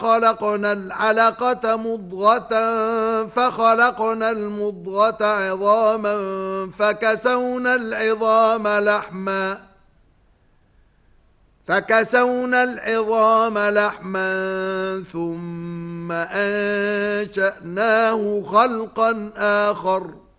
خلقنا العلقة مضغة فخلقنا المضغة عظاما فكسونا العظام لحما ثم أنشأناه خلقا آخر